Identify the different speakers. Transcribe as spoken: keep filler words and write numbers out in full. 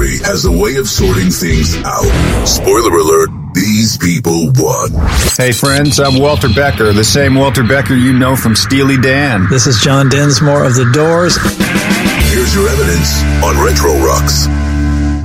Speaker 1: history has a way of sorting things out. Spoiler alert, these people won.
Speaker 2: Hey friends, I'm Walter Becker, the same Walter Becker you know from Steely Dan.
Speaker 3: This is John Densmore of The Doors.
Speaker 1: Here's your evidence on Retro Rocks.